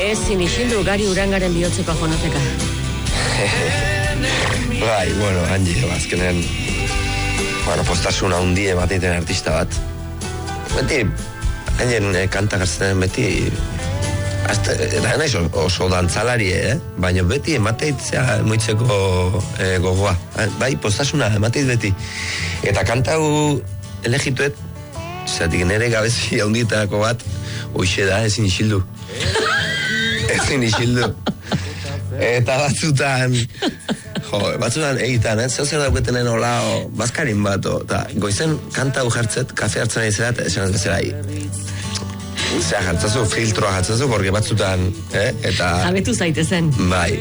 Ezin isildu Gari Urangaren bihotzeko jonoteka. Bai, bueno, Angie, azkenean, postasuna hundi emateiten artista bat. Beti, Angien kanta gartzen beti, eta naiz oso dantzalari, baina beti emateitzea moitzeko gogoa. Bai, postasuna emateit beti. Eta kanta hu elegituet, zatik nire gabezi haunditako bat, hoxe da, ezin isildu. Ezin isildu. Eta batzutan egitan, zer dauketenen hola, bazkarin bat, eta goizen kanta hu jartzet, kafe hartzen nahi zera, eta esan ez bezala zera jartzazu, filtroa jartzazu, porque batzutan, eta... Jabetu zaitezen. Bai,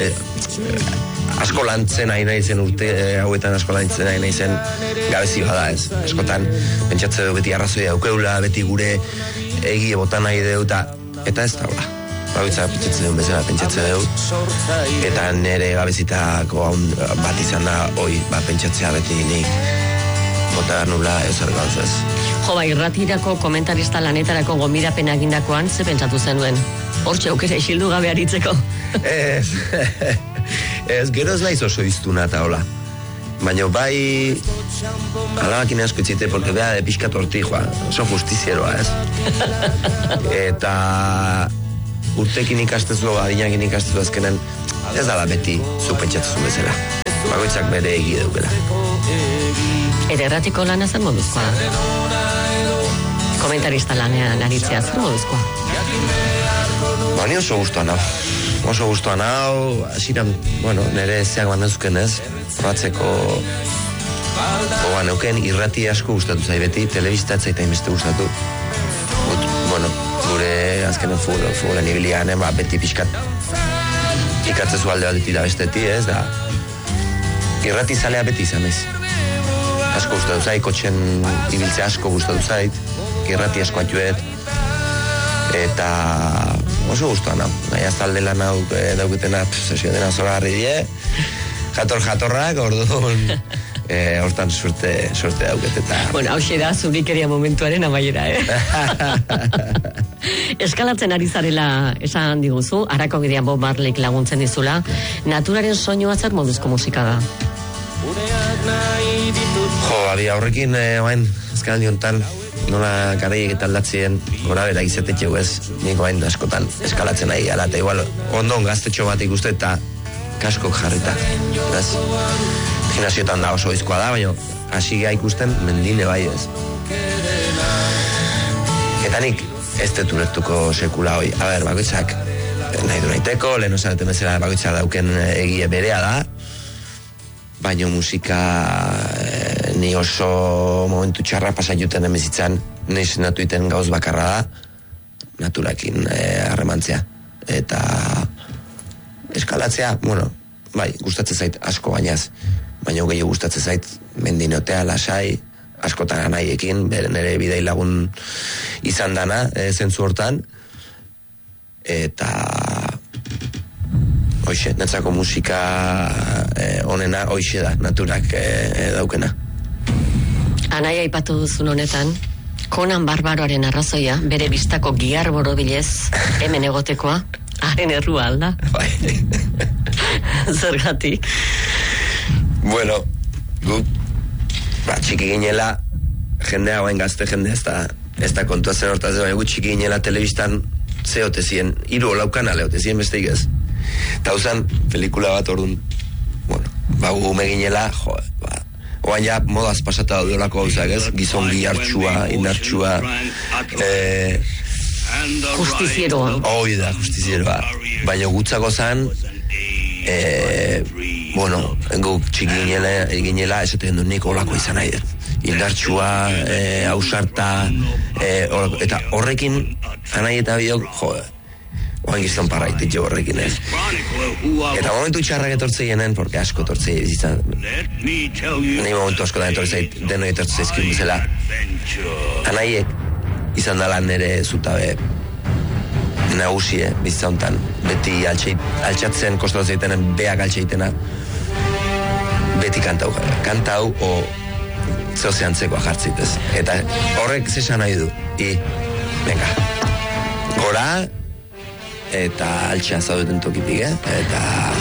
asko lantzen nahi nahi zen urte, hauetan asko lantzen nahi nahi zen gabezi bada ez. Askotan, pentsatze du beti arrazoi daukeula, beti gure egie botan nahi deu, eta ez daula. Bagoitza pentsatzen duen bezala, pentsatzen deu. Eta nire gabezitako bat izan da, pentsatzea beti nik bota nula eusar gauzaz. Irratirako komentarista lanetarako gomidapena egindakoan, ze pentsatu zenuen? Hortxe aukera isildu gabe aritzeko. Ez, gero ez naiz oso iztuna eta hola. Baina bai, alabakin asko itxite, porque bea de pixka torti, oso justizieroa, ez? Eta urtekin ikastezu, adinakin ikastezu azkenen, ez dala beti zu pentsatuzun bezala. Bagoitzak bere egi deukela. Ere erratiko lana zer moduzkoa? Komentarista lanean aritzea zer moduzkoa? Ni oso gustuan hau. Oso gustuan hau, asiran, nire zeak bandezken ez, horatzeko neuken irrati asko gustatu zai beti, telebistatza eta inbeste gustatu. Gure azkenen futbolen ibilian, beti pixkat ikatzezu alde batetik da bestetik, ez da. Irrati zalea beti izan ez. Asko gustatu zait, kotxen ibiltzea asko gustatu zait, irrati asko atuet, eta oso gustuan hau. Nahi azalde lan hau dauketena, sesio dena zola garri die, jatorrak, orduan, hortan suerte dauketeta. Hauxe da, zurikeria momentuaren amaiera, Eskalatzen ari zarela esan diguzu, Arako Bidean Bob Marleyk laguntzen dizula, naturaren soinua zer moduzko musika da? Horrekin, azken diontan, nola garaiek eta aldatzien, gora bera izatetxeu ez, niko hain askotan eskalatzen nahi gala, eta igual, ondon gaztetxo bat ikuste eta kaskok jarrita, ez? Gimnasioetan da oso izkoa da, baina hasi geha ikusten mendine bai ez. Eta nik ez deturektuko sekula hoi, bakoitzak nahi du nahiteko, lehen osareten bezala bakoitzak dauken egie berea da, baina musika ni oso momentu txarra pasatuten emezitzan, nahi zenatu iten gauz bakarra da, naturakin harremantzea. Eta eskalatzea, bai, gustatzen zait asko bainaz, baina gehiago gustatzen zait mendinotea, lasai, askotan anaiekin, nire bidei lagun izan dana, zentzu hortan, eta hoxe, netzako musika onena hoxe da, naturak daukena. Anaia aipatu duzun honetan, Conan Barbaroaren arrazoia, bere bistako gihar borobilez, hemen egotekoa, haren errua alda. Bai. Zergatik? Bueno, guk, txiki ginela, jendea, gazte jendea, ez da kontua zer hortaz, baina gu txiki ginela telebistan zehote ziren, 3 o 4 kanale hote ziren besteik ez. Eta uzan, pelikula bat orduan, gu ume ginela, oan ja modaz pasata daudeolako gauzak ez, gizon gihartxua, indartxua, justizieroa. Hoi da, justizieroa. Baina gutzako zan, guk txiki ginela, esaten du nik olako izan nahi dut. Indartxua, ausarta, eta horrekin, anai eta biok, oan gizton parraitit jo horrekin ez. Eta momentu txarrak etortzei jenen, porque asko etortzei bizitzan. Nei momentu asko da etortzei, denoi etortzei ezkin bizela. Anaiek izan dala nere zutabe nagusie bizitza hontan. Beti altxatzen kostatu zeitenen, beak altxaitena. Beti kantau o zeozeantzekoa jartzitez. Eta horrek zesan nahi du. Venga, gora, eta altxean zaudeten tokitik, eta